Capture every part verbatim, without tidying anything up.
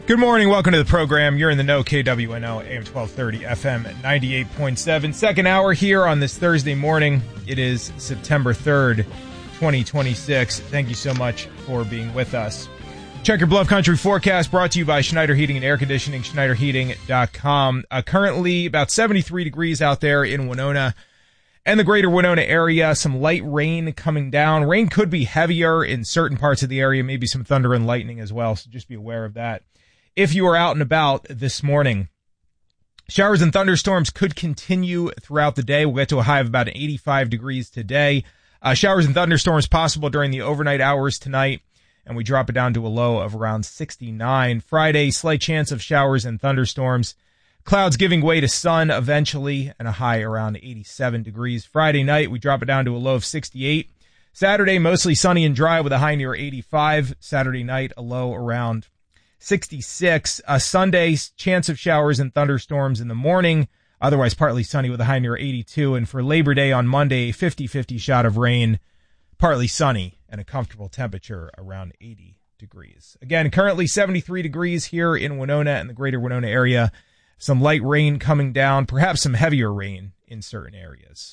Good morning. Welcome to the program. You're in the know. K W N O, A M twelve thirty, F M ninety-eight point seven. Second hour here on this Thursday morning. It is September third, twenty twenty-six. Thank you so much for being with us. Check your Bluff Country forecast brought to you by Schneider Heating and Air Conditioning, schneider heating dot com. Uh, currently about seventy-three degrees out there in Winona and the greater Winona area. Some light rain coming down. Rain could be heavier in certain parts of the area, maybe some thunder and lightning as well, so just be aware of that if you are out and about this morning. Showers and thunderstorms could continue throughout the day. We'll get to a high of about eighty-five degrees today. Uh, showers and thunderstorms possible during the overnight hours tonight, and we drop it down to a low of around sixty-nine. Friday, slight chance of showers and thunderstorms. Clouds giving way to sun eventually, and a high around eighty-seven degrees. Friday night, we drop it down to a low of sixty-eight. Saturday, mostly sunny and dry with a high near eighty-five. Saturday night, a low around sixty-six. Uh, Sunday, chance of showers and thunderstorms in the morning. Otherwise, partly sunny with a high near eighty-two. And for Labor Day on Monday, fifty-fifty shot of rain, partly sunny, and a comfortable temperature around eighty degrees. Again, currently seventy-three degrees here in Winona and the greater Winona area. Some light rain coming down, perhaps some heavier rain in certain areas.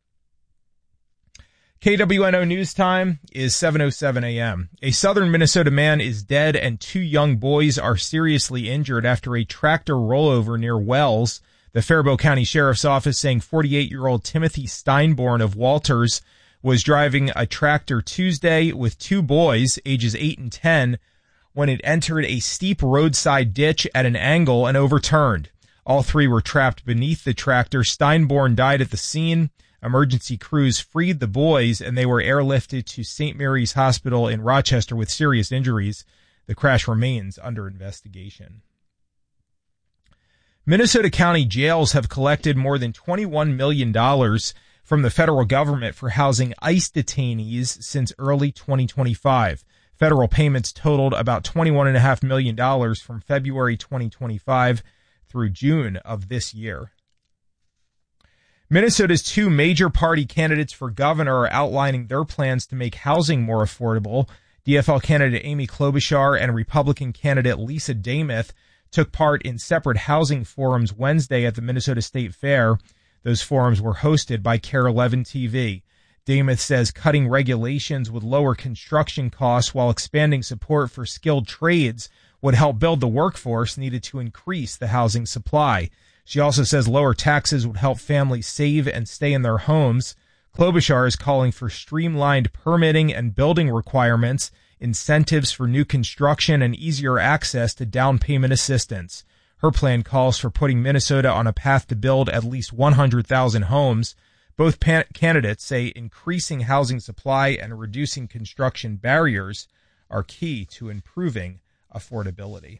K W N O News Time is seven oh seven a.m. A southern Minnesota man is dead and two young boys are seriously injured after a tractor rollover near Wells. The Faribault County Sheriff's Office saying forty-eight-year-old Timothy Steinborn of Walters was driving a tractor Tuesday with two boys, ages eight and ten, when it entered a steep roadside ditch at an angle and overturned. All three were trapped beneath the tractor. Steinborn died at the scene. Emergency crews freed the boys, and they were airlifted to Saint Mary's Hospital in Rochester with serious injuries. The crash remains under investigation. Minnesota County jails have collected more than twenty-one million dollars from the federal government for housing ICE detainees since early twenty twenty-five. Federal payments totaled about twenty-one point five million dollars from February twenty twenty-five through June of this year. Minnesota's two major party candidates for governor are outlining their plans to make housing more affordable. D F L candidate Amy Klobuchar and Republican candidate Lisa Damuth took part in separate housing forums Wednesday at the Minnesota State Fair. Those forums were hosted by KARE eleven T V. Damuth says cutting regulations would lower construction costs while expanding support for skilled trades would help build the workforce needed to increase the housing supply. She also says lower taxes would help families save and stay in their homes. Klobuchar is calling for streamlined permitting and building requirements, incentives for new construction, and easier access to down payment assistance. Her plan calls for putting Minnesota on a path to build at least one hundred thousand homes. Both pan- candidates say increasing housing supply and reducing construction barriers are key to improving affordability.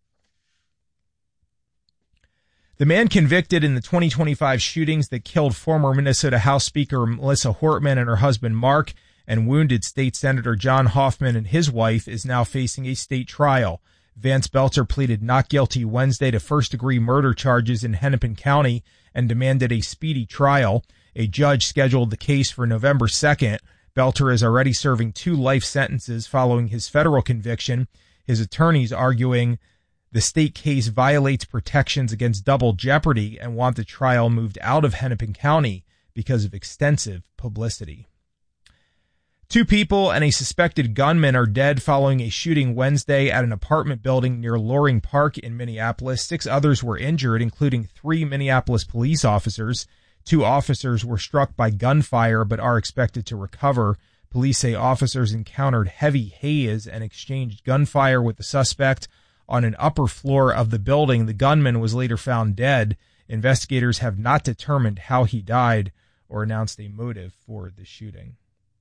The man convicted in the twenty twenty-five shootings that killed former Minnesota House Speaker Melissa Hortman and her husband Mark and wounded State Senator John Hoffman and his wife is now facing a state trial. Vance Belter pleaded not guilty Wednesday to first-degree murder charges in Hennepin County and demanded a speedy trial. A judge scheduled the case for November second. Belter is already serving two life sentences following his federal conviction. His attorneys arguing the state case violates protections against double jeopardy and want the trial moved out of Hennepin County because of extensive publicity. Two people and a suspected gunman are dead following a shooting Wednesday at an apartment building near Loring Park in Minneapolis. Six others were injured, including three Minneapolis police officers. Two officers were struck by gunfire but are expected to recover. Police say officers encountered heavy haze and exchanged gunfire with the suspect on an upper floor of the building. The gunman was later found dead. Investigators have not determined how he died or announced a motive for the shooting.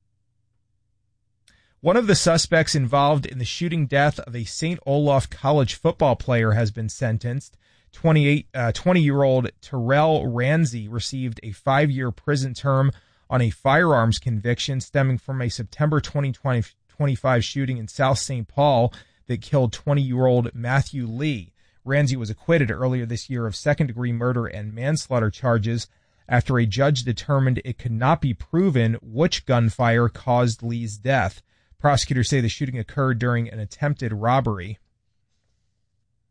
One of the suspects involved in the shooting death of a Saint Olaf College football player has been sentenced. twenty-eight, uh, twenty-year-old Terrell Ranzi received a five-year prison term on a firearms conviction stemming from a September twenty twenty-five shooting in South Saint Paul that killed twenty-year-old Matthew Lee. Ranzi was acquitted earlier this year of second-degree murder and manslaughter charges after a judge determined it could not be proven which gunfire caused Lee's death. Prosecutors say the shooting occurred during an attempted robbery.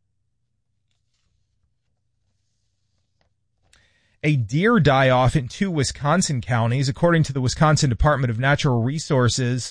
a deer die-off in two Wisconsin counties. According to the Wisconsin Department of Natural Resources,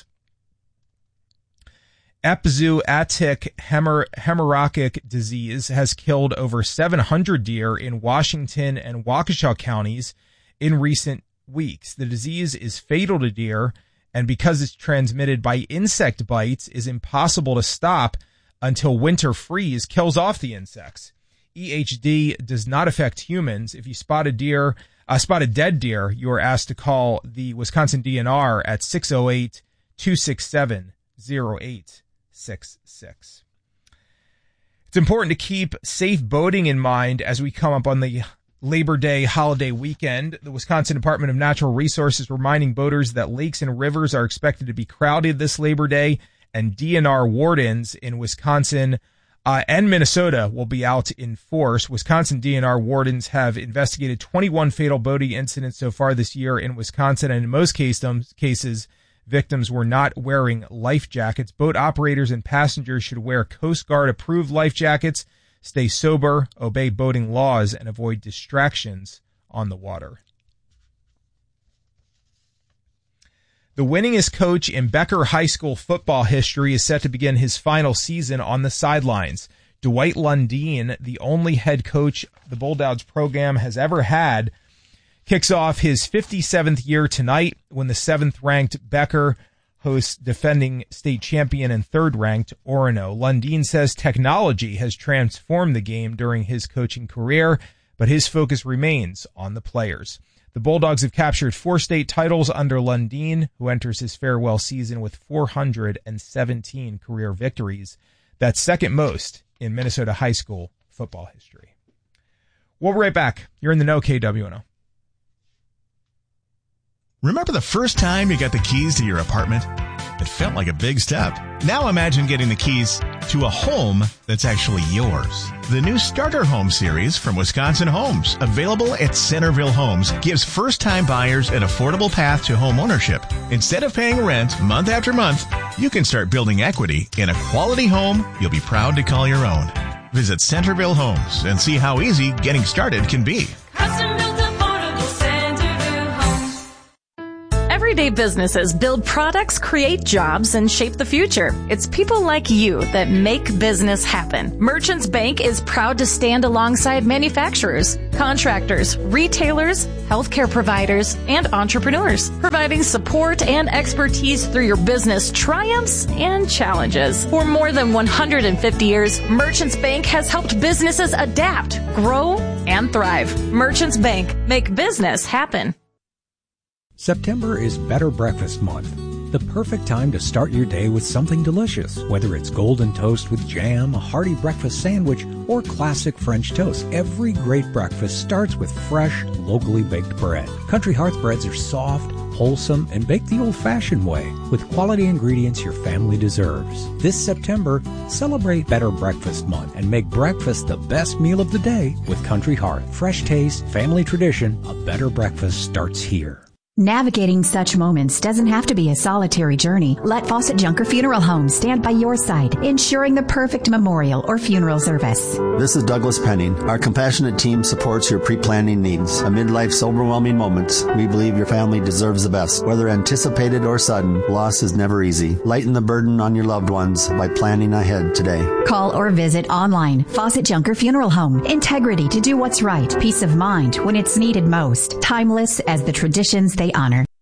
epizootic hemor- hemorrhagic disease has killed over seven hundred deer in Washington and Waukesha counties in recent weeks. The disease is fatal to deer, and because it's transmitted by insect bites, is impossible to stop until winter freeze kills off the insects. E H D does not affect humans. If you spot a deer, uh, spot a dead deer, you are asked to call the Wisconsin D N R at six oh eight, two six seven, oh eight six six. It's important to keep safe boating in mind as we come up on the Labor Day holiday weekend. The Wisconsin Department of Natural Resources reminding boaters that lakes and rivers are expected to be crowded this Labor Day, and D N R wardens in Wisconsin uh, and Minnesota will be out in force. Wisconsin D N R wardens have investigated twenty-one fatal boating incidents so far this year in Wisconsin, and in most case, cases, victims were not wearing life jackets. Boat operators and passengers should wear Coast Guard approved life jackets, stay sober, obey boating laws, and avoid distractions on the water. The winningest coach in Becker High School football history is set to begin his final season on the sidelines. Dwight Lundeen, the only head coach the Bulldogs program has ever had, kicks off his fifty-seventh year tonight when the seventh-ranked Becker hosts defending state champion and third-ranked Orono. Lundeen says technology has transformed the game during his coaching career, but his focus remains on the players. The Bulldogs have captured four state titles under Lundeen, who enters his farewell season with four hundred seventeen career victories. That's second most in Minnesota high school football history. We'll be right back. You're in the know, K W N O. Remember the first time you got the keys to your apartment? It felt like a big step. Now imagine getting the keys to a home that's actually yours. The new Starter Home series from Wisconsin Homes, available at Centerville Homes, gives first-time buyers an affordable path to home ownership. Instead of paying rent month after month, you can start building equity in a quality home you'll be proud to call your own. Visit Centerville Homes and see how easy getting started can be. Custom-built affordable Centerville Homes. Everyday businesses build products, create jobs, and shape the future. It's people like you that make business happen. Merchants Bank is proud to stand alongside manufacturers, contractors, retailers, healthcare providers, and entrepreneurs, providing support and expertise through your business triumphs and challenges. For more than one hundred fifty years, Merchants Bank has helped businesses adapt, grow, and thrive. Merchants Bank, make business happen. September is Better Breakfast Month. The perfect time to start your day with something delicious, whether it's golden toast with jam, a hearty breakfast sandwich, or classic French toast. Every great breakfast starts with fresh, locally baked bread. Country Hearth breads are soft, wholesome, and baked the old-fashioned way with quality ingredients your family deserves. This September, celebrate Better Breakfast Month and make breakfast the best meal of the day with Country Hearth. Fresh taste, family tradition, a better breakfast starts here. Navigating such moments doesn't have to be a solitary journey. Let Fawcett Junker Funeral Home stand by your side, ensuring the perfect memorial or funeral service. This is Douglas Penning. Our compassionate team supports your pre-planning needs. Amid life's overwhelming moments, we believe your family deserves the best. Whether anticipated or sudden, loss is never easy. Lighten the burden on your loved ones by planning ahead today. Call or visit online. Fawcett Junker Funeral Home. Integrity to do what's right. Peace of mind when it's needed most. Timeless as the traditions they honor.